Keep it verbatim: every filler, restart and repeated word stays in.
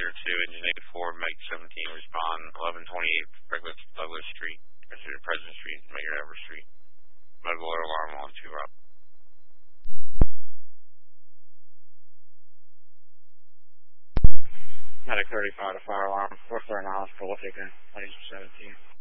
Roger two, engine eighty-four, Meg seventeen, respond eleven twenty-eight, Douglas, Douglas Street, President Street, Mayor Everett Street. Medical alarm on two, Rob. Medic thirty-five to fire alarm, four thirty-nine, prolific, seventeen.